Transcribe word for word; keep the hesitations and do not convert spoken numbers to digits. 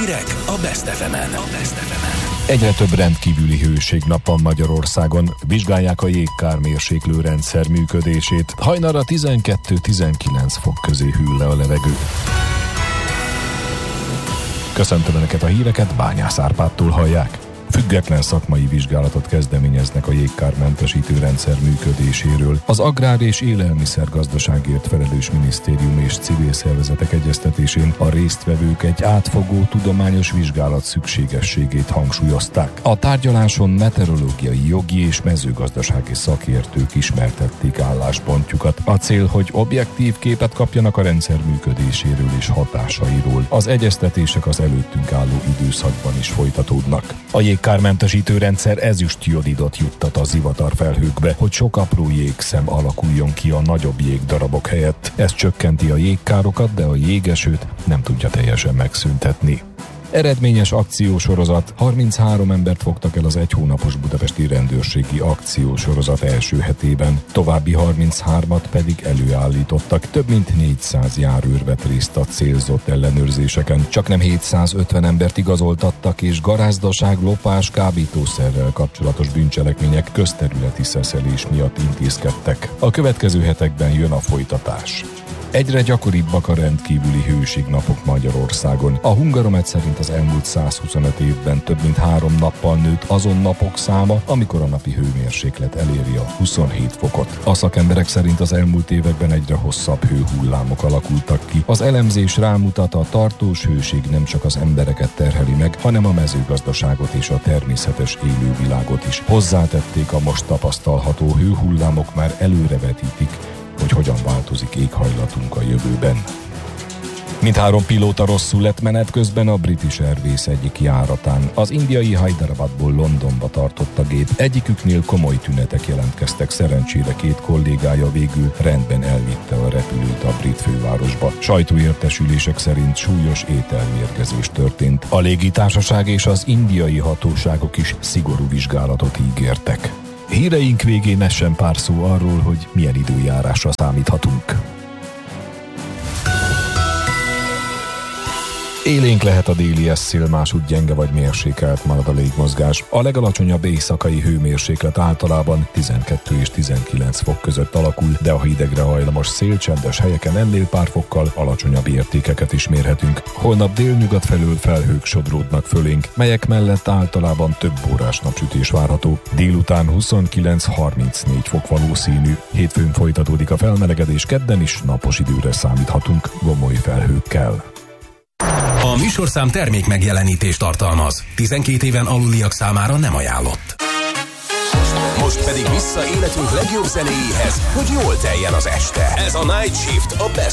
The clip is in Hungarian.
Hírek a Best ef emen. Egyre több rendkívüli hőségnap van Magyarországon. Vizsgálják a jégkármérséklő rendszer működését. Hajnalra tizenkettő-tizenkilenc fok közé hűl le a levegő. Köszöntöm Önöket, a híreket Bányász Árpádtól hallják. Független szakmai vizsgálatot kezdeményeznek a jégkármentesítő rendszer működéséről. Az Agrár- és Élelmiszergazdaságért felelős minisztérium és civil szervezetek egyeztetésén a résztvevők egy átfogó tudományos vizsgálat szükségességét hangsúlyozták. A tárgyaláson meteorológiai, jogi és mezőgazdasági szakértők ismertették álláspontjukat. A cél, hogy objektív képet kapjanak a rendszer működéséről és hatásairól. Az egyeztetések az előttünk álló időszakban is folytatódnak. A jégkármentesítő rendszer ezüstjodidot juttat a zivatarfelhőkbe, hogy sok apró jégszem alakuljon ki a nagyobb jégdarabok helyett. Ez csökkenti a jégkárokat, de a jégesőt nem tudja teljesen megszüntetni. Eredményes akciósorozat. harminchárom embert fogtak el az egy hónapos budapesti rendőrségi akciósorozat első hetében. További harminchármat pedig előállítottak. Több mint négyszáz járőr vett részt a célzott ellenőrzéseken. Csaknem hétszázötven embert igazoltattak, és garázdaság, lopás, kábítószerrel kapcsolatos bűncselekmények közterületi szeszelés miatt intézkedtek. A következő hetekben jön a folytatás. Egyre gyakoribbak a rendkívüli hőségnapok Magyarországon. A Hungaromet szerint az elmúlt százhuszonöt évben több mint három nappal nőtt azon napok száma, amikor a napi hőmérséklet eléri a huszonhét fokot. A szakemberek szerint az elmúlt években egyre hosszabb hőhullámok alakultak ki. Az elemzés rámutat, a tartós hőség nem csak az embereket terheli meg, hanem a mezőgazdaságot és a természetes élővilágot is. Hozzátették, a most tapasztalható hőhullámok már előrevetítik, hogy hogyan változik éghajlatunk a jövőben. Mindhárom pilóta rosszul lett menet közben a British Airways egyik járatán. Az indiai Hyderabadból Londonba tartott a gép. Egyiküknél komoly tünetek jelentkeztek, szerencsére két kollégája végül rendben elvitte a repülőt a brit fővárosba. Sajtóértesülések szerint súlyos ételmérgezés történt. A légitársaság és az indiai hatóságok is szigorú vizsgálatot ígértek. Híreink végén essen pár szó arról, hogy milyen időjárásra számíthatunk. Élénk lehet a déli eszél, másútt gyenge vagy mérsékelt marad a légmozgás. A legalacsonyabb éjszakai hőmérséklet általában tizenkettő és tizenkilenc fok között alakul, de a hidegre hajlamos szél csendes helyeken ennél pár fokkal alacsonyabb értékeket is mérhetünk. Holnap délnyugat felől felhők sodródnak fölénk, melyek mellett általában több órás napsütés várható. Délután huszonkilenc-harmincnégy fok valószínű. Hétfőn folytatódik a felmelegedés, kedden is napos időre számíthatunk, gomoly felhőkkel. A műsorszám termék megjelenítést tartalmaz. tizenkét éven aluliak számára nem ajánlott. Most pedig vissza életünk legjobb zenéjéhez, hogy jól teljen az este. Ez a Night Shift, a Best